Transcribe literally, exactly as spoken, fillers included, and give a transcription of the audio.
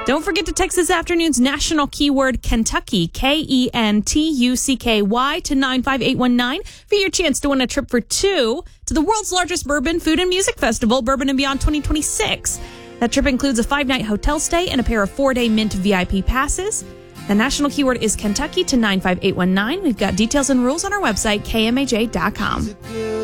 Don't forget to text this afternoon's national keyword Kentucky, K E N T U C K Y, to nine five eight one nine for your chance to win a trip for two to the world's largest bourbon, food, and music festival, Bourbon and Beyond twenty twenty-six. That trip includes a five-night hotel stay and a pair of four-day Mint V I P passes. The national keyword is Kentucky to nine five eight one nine. We've got details and rules on our website, K M A J dot com.